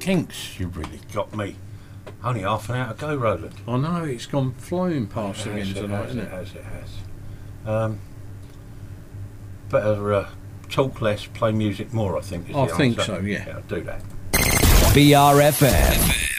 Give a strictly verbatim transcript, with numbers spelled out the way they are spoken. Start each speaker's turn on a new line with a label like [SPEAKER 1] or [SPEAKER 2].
[SPEAKER 1] Kinks, you really got me. Only half an hour to go, Roland.
[SPEAKER 2] I know, it's gone flying past
[SPEAKER 1] It
[SPEAKER 2] again
[SPEAKER 1] has, it
[SPEAKER 2] tonight,
[SPEAKER 1] has,
[SPEAKER 2] isn't
[SPEAKER 1] it
[SPEAKER 2] it?
[SPEAKER 1] has, it has. Um, better uh, talk less, play music more, I think. Is
[SPEAKER 2] I
[SPEAKER 1] the
[SPEAKER 2] think
[SPEAKER 1] answer.
[SPEAKER 2] so, yeah.
[SPEAKER 1] Yeah, I'll do that.
[SPEAKER 3] B R F M.